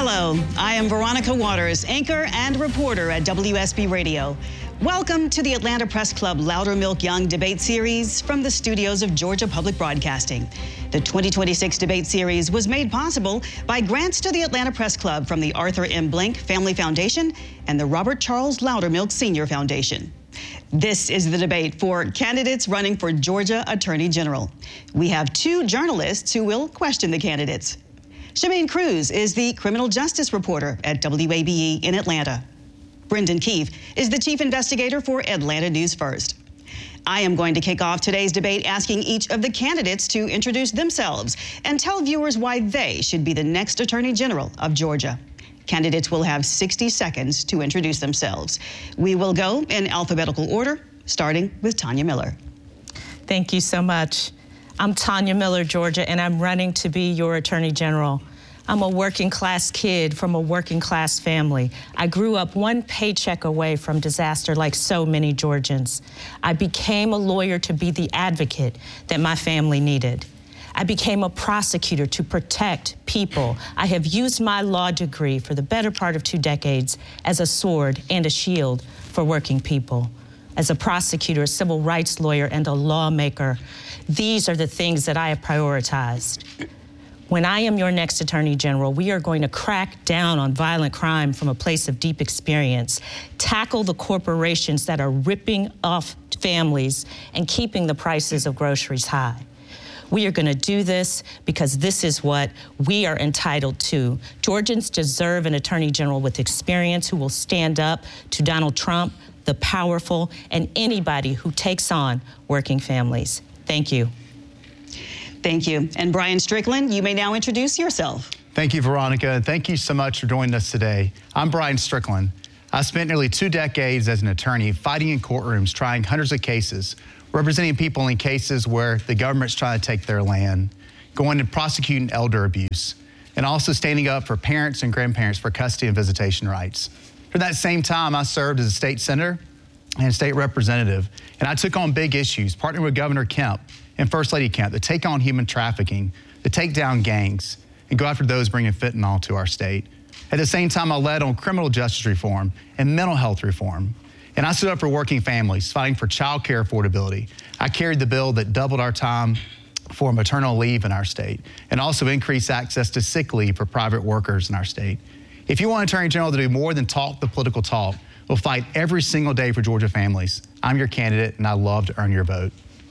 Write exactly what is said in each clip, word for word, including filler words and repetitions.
Hello, I am Veronica Waters, anchor and reporter at W S B Radio. Welcome to the Atlanta Press Club Loudermilk Young debate series from the studios of Georgia Public Broadcasting. The twenty twenty-six debate series was made possible by grants to the Atlanta Press Club from the Arthur M. Blank Family Foundation and the Robert Charles Loudermilk Senior Foundation. This is the debate for candidates running for Georgia Attorney General. We have two journalists who will question the candidates. Shemaine Cruz is the criminal justice reporter at W A B E in Atlanta. Brendan Keefe is the chief investigator for Atlanta News First. I am going to kick off today's debate asking each of the candidates to introduce themselves and tell viewers why they should be the next Attorney General of Georgia. Candidates will have sixty seconds to introduce themselves. We will go in alphabetical order, starting with Tanya Miller. Thank you so much. I'm Tanya Miller, Georgia, and I'm running to be your Attorney General. I'm a working class kid from a working class family. I grew up one paycheck away from disaster like so many Georgians. I became a lawyer to be the advocate that my family needed. I became a prosecutor to protect people. I have used my law degree for the better part of two decades as a sword and a shield for working people. As a prosecutor, a civil rights lawyer, and a lawmaker, these are the things that I have prioritized. When I am your next Attorney General, we are going to crack down on violent crime from a place of deep experience, tackle the corporations that are ripping off families and keeping the prices of groceries high. We are going to do this because this is what we are entitled to. Georgians deserve an Attorney General with experience who will stand up to Donald Trump, the powerful, and anybody who takes on working families. Thank you. Thank you. And Brian Strickland, you may now introduce yourself. Thank you, Veronica, and thank you so much for joining us today. I'm Brian Strickland. I spent nearly two decades as an attorney fighting in courtrooms, trying hundreds of cases, representing people in cases where the government's trying to take their land, going and prosecuting elder abuse, and also standing up for parents and grandparents for custody and visitation rights. For that same time, I served as a state senator and state representative, and I took on big issues, partnering with Governor Kemp and First Lady Kemp to take on human trafficking, to take down gangs, and go after those bringing fentanyl to our state. At the same time, I led on criminal justice reform and mental health reform. And I stood up for working families, fighting for child care affordability. I carried the bill that doubled our time for maternal leave in our state and also increased access to sick leave for private workers in our state. If you want an Attorney General to do more than talk the political talk, we'll fight every single day for Georgia families. I'm your candidate, and I love to earn your vote.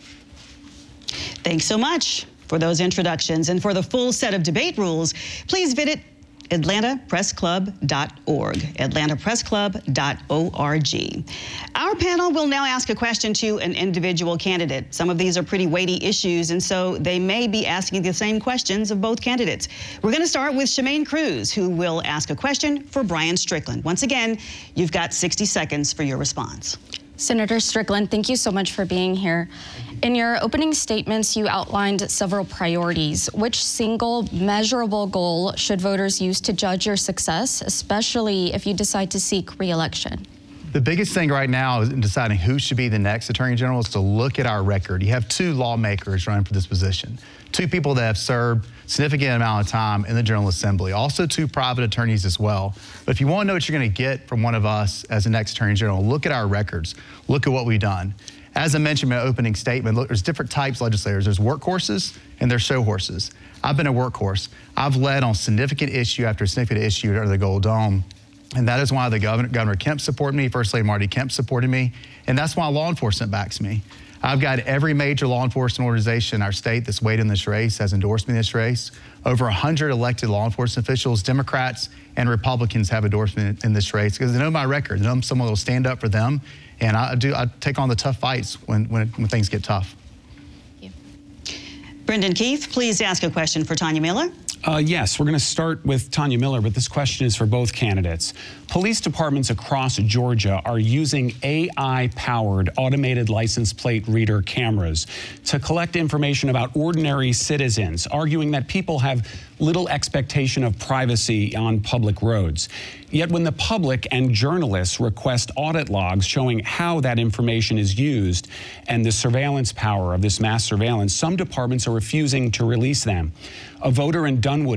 Thanks so much for those introductions. And for the full set of debate rules, please visit atlanta press club dot org, atlanta press club dot org. Our panel will now ask a question to an individual candidate. Some of these are pretty weighty issues, and so they may be asking the same questions of both candidates. We're going to start with Shemaine Cruz, who will ask a question for Brian Strickland. Once again, you've got sixty seconds for your response. Senator Strickland, thank you so much for being here. In your opening statements, you outlined several priorities. Which single measurable goal should voters use to judge your success, especially if you decide to seek re-election? The biggest thing right now in deciding who should be the next Attorney General is to look at our record. You have two lawmakers running for this position, two people that have served a significant amount of time in the General Assembly, also two private attorneys as well. But if you want to know what you're going to get from one of us as the next Attorney General, look at our records, look at what we've done. As I mentioned in my opening statement, look, there's different types of legislators. There's workhorses and there's show horses. I've been a workhorse. I've led on significant issue after significant issue under the Gold Dome. And that is why the governor, Governor Kemp supported me, First Lady Marty Kemp supported me, and that's why law enforcement backs me. I've got every major law enforcement organization in our state that's weighed in this race, has endorsed me in this race. Over one hundred elected law enforcement officials, Democrats and Republicans have endorsed me in this race because they know my record. They know I'm someone that will stand up for them, and I do. I take on the tough fights when, when, when things get tough. Thank you. Brendan Keefe, please ask a question for Tanya Miller. Uh, yes, we're going to start with Tanya Miller, but this question is for both candidates. Police departments across Georgia are using A I-powered automated license plate reader cameras to collect information about ordinary citizens, arguing that people have little expectation of privacy on public roads. Yet when the public and journalists request audit logs showing how that information is used and the surveillance power of this mass surveillance, some departments are refusing to release them. A voter in Dunwoody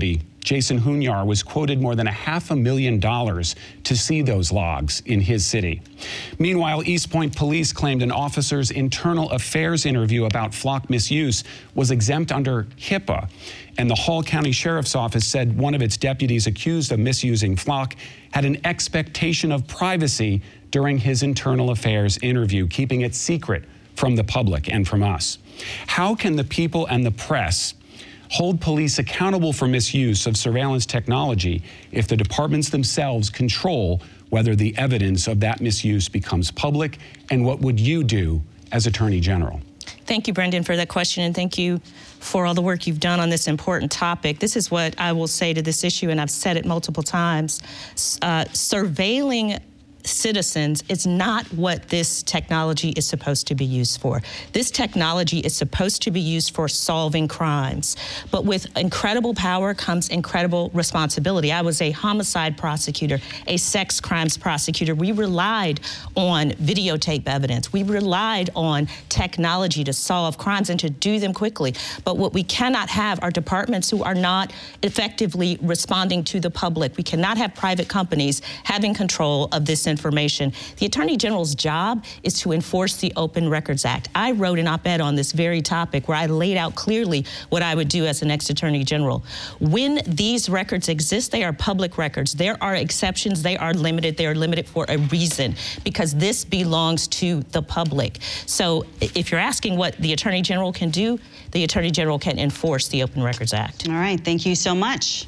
Jason Hunyar, was quoted more than a half a million dollars to see those logs in his city. Meanwhile, East Point police claimed an officer's internal affairs interview about flock misuse was exempt under HIPAA. And the Hall County Sheriff's Office said one of its deputies accused of misusing flock had an expectation of privacy during his internal affairs interview, keeping it secret from the public and from us. How can the people and the press hold police accountable for misuse of surveillance technology if the departments themselves control whether the evidence of that misuse becomes public? And what would you do as Attorney General? Thank you, Brendan, for that question, and thank you for all the work you've done on this important topic. This is what I will say to this issue, and I've said it multiple times. Uh, surveilling citizens is not what this technology is supposed to be used for. This technology is supposed to be used for solving crimes. But with incredible power comes incredible responsibility. I was a homicide prosecutor, a sex crimes prosecutor. We relied on videotape evidence. We relied on technology to solve crimes and to do them quickly. But what we cannot have are departments who are not effectively responding to the public. We cannot have private companies having control of this information. Information. The Attorney General's job is to enforce the Open Records Act. I wrote an op-ed on this very topic where I laid out clearly what I would do as the next Attorney General. When these records exist, they are public records. There are exceptions. They are limited. They are limited for a reason, because this belongs to the public. So if you're asking what the Attorney General can do, the Attorney General can enforce the Open Records Act. All right. Thank you so much.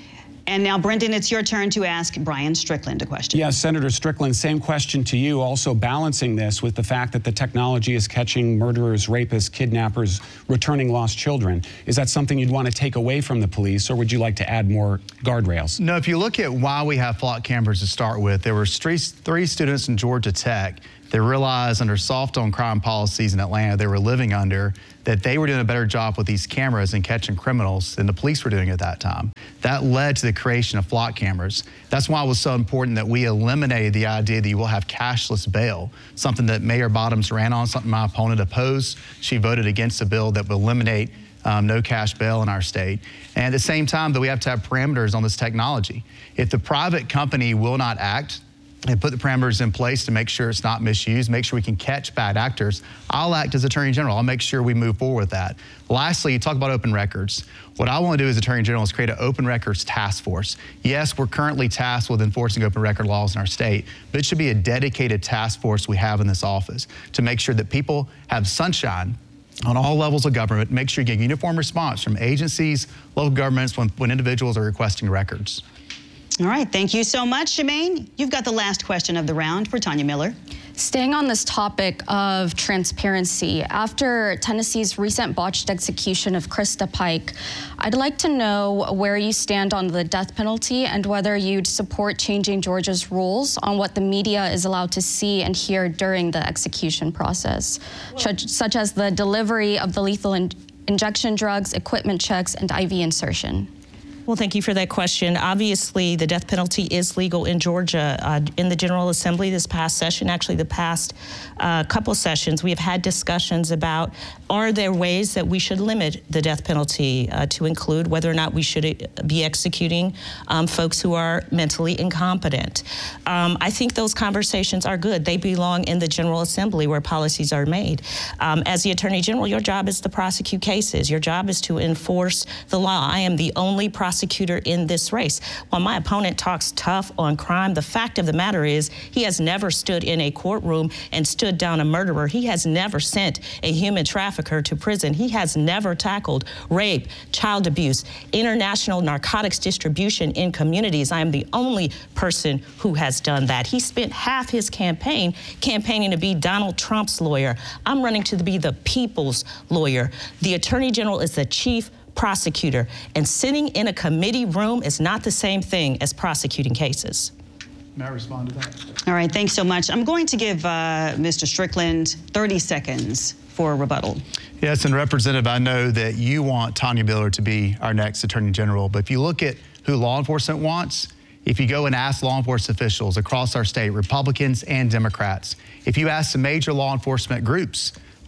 And now, Brendan, it's your turn to ask Brian Strickland a question. Yes, Senator Strickland, same question to you, also balancing this with the fact that the technology is catching murderers, rapists, kidnappers, returning lost children. Is that something you'd want to take away from the police, or would you like to add more guardrails? No, if you look at why we have flock cameras to start with, there were three, three students in Georgia Tech that realized under soft on crime policies in Atlanta they were living under that they were doing a better job with these cameras and catching criminals than the police were doing at that time. That led to the creation of flock cameras. That's why it was so important that we eliminated the idea that you will have cashless bail, something that Mayor Bottoms ran on, something my opponent opposed. She voted against a bill that would eliminate um, no cash bail in our state. And at the same time, that we have to have parameters on this technology. If the private company will not act and put the parameters in place to make sure it's not misused, make sure we can catch bad actors, I'll act as Attorney General. I'll make sure we move forward with that. Lastly, you talk about open records. What I want to do as Attorney General is create an open records task force. Yes, we're currently tasked with enforcing open record laws in our state, but it should be a dedicated task force we have in this office to make sure that people have sunshine on all levels of government, make sure you get uniform response from agencies, local governments when, when individuals are requesting records. All right, thank you so much, Shemaine. You've got the last question of the round for Tanya Miller. Staying on this topic of transparency, after Tennessee's recent botched execution of Krista Pike, I'd like to know where you stand on the death penalty and whether you'd support changing Georgia's rules on what the media is allowed to see and hear during the execution process, such, such as the delivery of the lethal in injection drugs, equipment checks, and I V insertion. Well, thank you for that question. Obviously, the death penalty is legal in Georgia. Uh, in the General Assembly this past session, actually the past uh, couple sessions, we have had discussions about, are there ways that we should limit the death penalty uh, to include whether or not we should be executing um, folks who are mentally incompetent. Um, I think those conversations are good. They belong in the General Assembly where policies are made. Um, as the Attorney General, your job is to prosecute cases. Your job is to enforce the law. I am the only prosecutor in this race. While my opponent talks tough on crime, the fact of the matter is he has never stood in a courtroom and stood down a murderer. He has never sent a human trafficker to prison. He has never tackled rape, child abuse, international narcotics distribution in communities. I am the only person who has done that. He spent half his campaign campaigning to be Donald Trump's lawyer. I'm running to be the people's lawyer. The Attorney General is the chief prosecutor, and sitting in a committee room is not the same thing as prosecuting cases. May I respond to that? All right, thanks so much. I'm going to give uh, Mister Strickland thirty seconds for a rebuttal. Yes, and Representative, I know that you want Tanya Miller to be our next Attorney General, but if you look at who law enforcement wants, if you go and ask law enforcement officials across our state, Republicans and Democrats, if you ask the major law enforcement groups,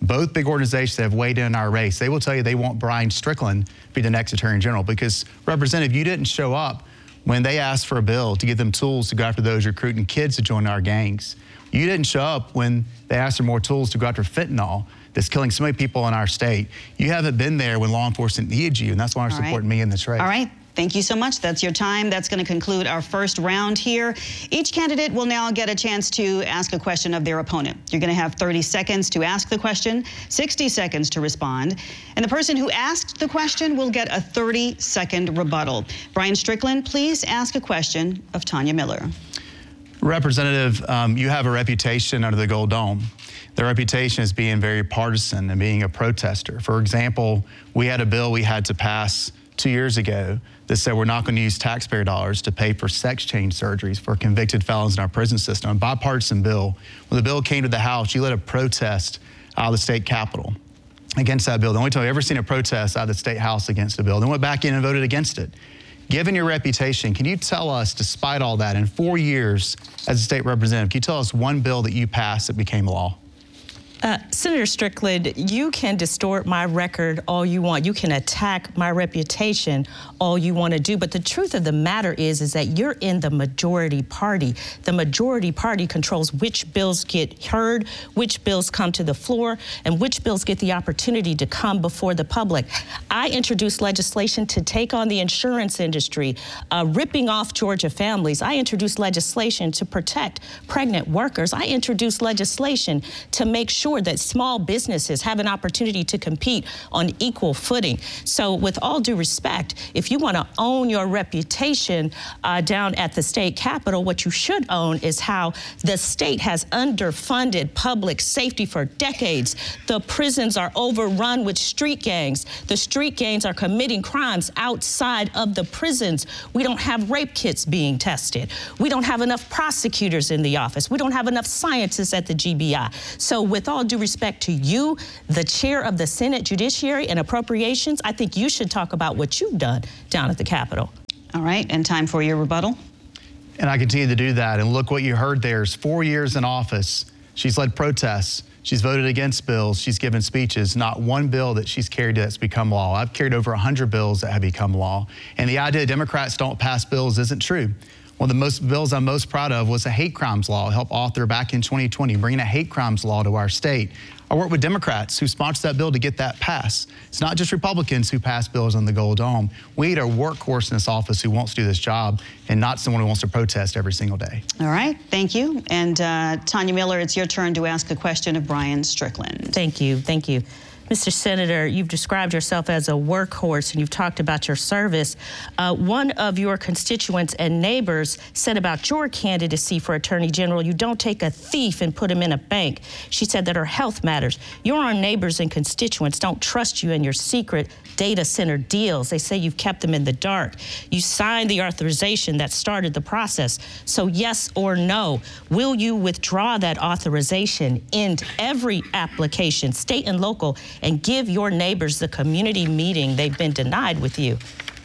both big organizations that have weighed in on our race, they will tell you they want Brian Strickland to be the next Attorney General because, Representative, you didn't show up when they asked for a bill to give them tools to go after those recruiting kids to join our gangs. You didn't show up when they asked for more tools to go after fentanyl that's killing so many people in our state. You haven't been there when law enforcement needed you, and that's why they're supporting me in this race. All right. Thank you so much. That's your time. That's going to conclude our first round here. Each candidate will now get a chance to ask a question of their opponent. You're going to have thirty seconds to ask the question, sixty seconds to respond, and the person who asked the question will get a thirty second rebuttal. Brian Strickland, please ask a question of Tanya Miller. Representative, um, you have a reputation under the Gold Dome. The reputation is being very partisan and being a protester. For example, we had a bill we had to pass two years ago that said we're not going to use taxpayer dollars to pay for sex change surgeries for convicted felons in our prison system. A bipartisan bill. When the bill came to the House, you led a protest out of the state capitol against that bill. The only time I've ever seen a protest out of the state House against a bill. Then went back in and voted against it. Given your reputation, can you tell us, despite all that, in four years as a state representative, can you tell us one bill that you passed that became law? Uh, Senator Strickland, you can distort my record all you want. You can attack my reputation all you want to do. But the truth of the matter is, is that you're in the majority party. The majority party controls which bills get heard, which bills come to the floor, and which bills get the opportunity to come before the public. I introduced legislation to take on the insurance industry, uh, ripping off Georgia families. I introduced legislation to protect pregnant workers. I introduced legislation to make sure that small businesses have an opportunity to compete on equal footing. So with all due respect, if you want to own your reputation uh, down at the state capitol, what you should own is how the state has underfunded public safety for decades. The prisons are overrun with street gangs. The street gangs are committing crimes outside of the prisons. We don't have rape kits being tested. We don't have enough prosecutors in the office. We don't have enough scientists at the G B I. So with all due respect to you, the chair of the Senate Judiciary and Appropriations, I think you should talk about what you've done down at the Capitol. All right, and time for your rebuttal. And I continue to do that. And look what you heard there is four years in office. She's led protests. She's voted against bills. She's given speeches. Not one bill that she's carried that's become law. I've carried over one hundred bills that have become law. And the idea Democrats don't pass bills isn't true. One of the most bills I'm most proud of was a hate crimes law I helped author back in twenty twenty, bringing a hate crimes law to our state. I worked with Democrats who sponsored that bill to get that passed. It's not just Republicans who pass bills on the Gold Dome. We need a workhorse in this office who wants to do this job and not someone who wants to protest every single day. All right, thank you. And uh, Tanya Miller, it's your turn to ask a question of Brian Strickland. Thank you, thank you. Mister Senator, you've described yourself as a workhorse and you've talked about your service. Uh, one of your constituents and neighbors said about your candidacy for Attorney General, you don't take a thief and put him in a bank. She said that her health matters. Your own neighbors and constituents don't trust you in your secret data center deals. They say you've kept them in the dark. You signed the authorization that started the process. So yes or no, will you withdraw that authorization, end every application, state and local, and give your neighbors the community meeting they've been denied with you?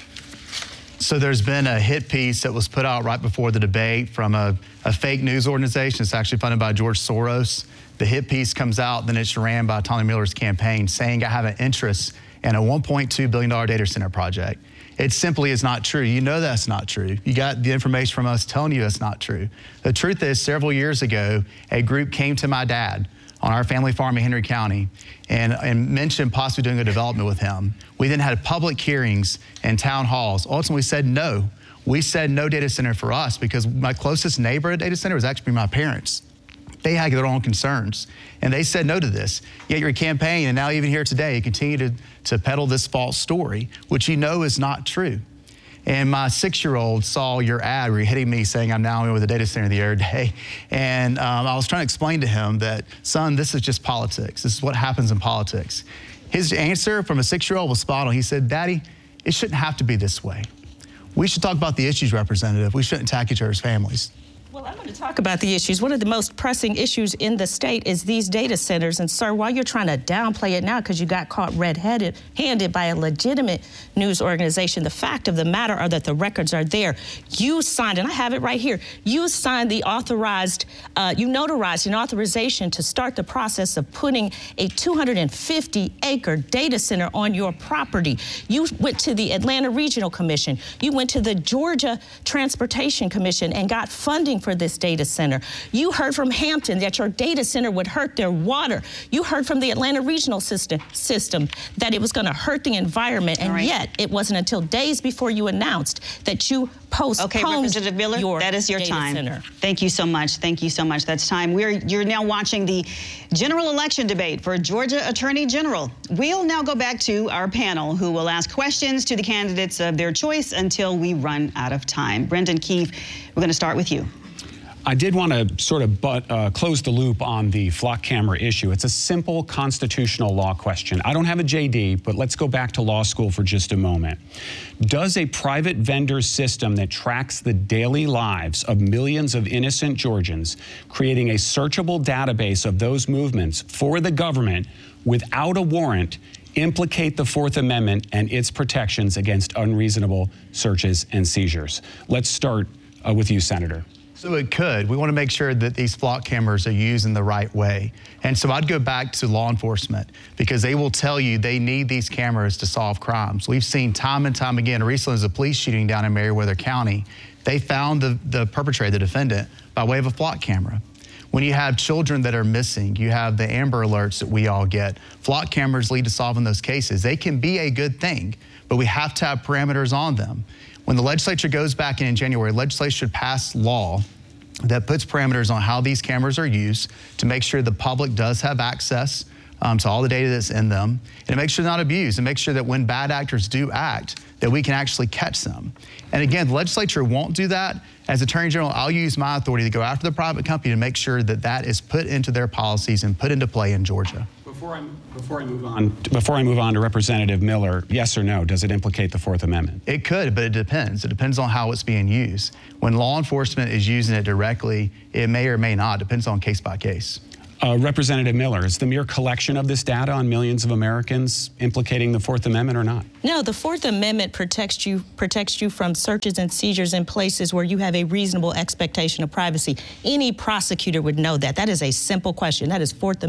So there's been a hit piece that was put out right before the debate from a, a fake news organization. It's actually funded by George Soros. The hit piece comes out, then it's ran by Tanya Miller's campaign saying I have an interest in a one point two billion dollar data center project. It simply is not true. You know that's not true. You got the information from us telling you it's not true. The truth is, several years ago, a group came to my dad on our family farm in Henry County and, and mentioned possibly doing a development with him. We then had public hearings and town halls. Ultimately, we said no. We said no data center for us because my closest neighbor at data center was actually my parents. They had their own concerns, and they said no to this. Yet your campaign, and now even here today, you continue to, to peddle this false story, which you know is not true. And my six-year-old saw your ad where you're hitting me saying I'm now in with a data center the other day. And um, I was trying to explain to him that, son, this is just politics. This is what happens in politics. His answer from a six-year-old was spot on. He said, Daddy, it shouldn't have to be this way. We should talk about the issues, Representative. We shouldn't attack each other's families. Well, Well, I'm going to talk about the issues. One of the most pressing issues in the state is these data centers. And, sir, while you're trying to downplay it now because you got caught red-handed handed by a legitimate news organization, the fact of the matter are that the records are there. You signed, and I have it right here, you signed the authorized, uh, you notarized an authorization to start the process of putting a two hundred fifty acre data center on your property. You went to the Atlanta Regional Commission. You went to the Georgia Transportation Commission and got funding for this data center. You heard from Hampton that your data center would hurt their water. You heard from the Atlanta Regional System, system that it was going to hurt the environment, and right. yet it wasn't until days before you announced that you postponed okay, Representative Miller, your that is your data time. Center. Thank you so much. Thank you so much. That's time. We're you're now watching the general election debate for Georgia Attorney General. We'll now go back to our panel, who will ask questions to the candidates of their choice until we run out of time. Brendan Keefe, we're going to start with you. I did want to sort of but, uh, close the loop on the flock camera issue. It's a simple constitutional law question. I don't have a J D, but let's go back to law school for just a moment. Does a private vendor system that tracks the daily lives of millions of innocent Georgians, creating a searchable database of those movements for the government without a warrant, implicate the Fourth Amendment and its protections against unreasonable searches and seizures? Let's start uh, with you, Senator. So it could. We want to make sure that these flock cameras are used in the right way. And so I'd go back to law enforcement, because they will tell you they need these cameras to solve crimes. We've seen time and time again, recently there's a police shooting down in Meriwether County. They found the, the perpetrator, the defendant, by way of a flock camera. When you have children that are missing, you have the Amber Alerts that we all get. Flock cameras lead to solving those cases. They can be a good thing, but we have to have parameters on them. When the legislature goes back in in January, legislature should pass law that puts parameters on how these cameras are used to make sure the public does have access um, to all the data that's in them, and to make sure they're not abused, and make sure that when bad actors do act, that we can actually catch them. And again, the legislature won't do that. As Attorney General, I'll use my authority to go after the private company to make sure that that is put into their policies and put into play in Georgia. Before I, before I move on, before I move on to Representative Miller, yes or no, does it implicate the Fourth Amendment? It could, but it depends. It depends on how it's being used. When law enforcement is using it directly, it may or may not. It depends on case by case. Uh, Representative Miller, is the mere collection of this data on millions of Americans implicating the Fourth Amendment or not? No, the Fourth Amendment protects you protects you from searches and seizures in places where you have a reasonable expectation of privacy. Any prosecutor would know that. That is a simple question. That is Fourth Amendment.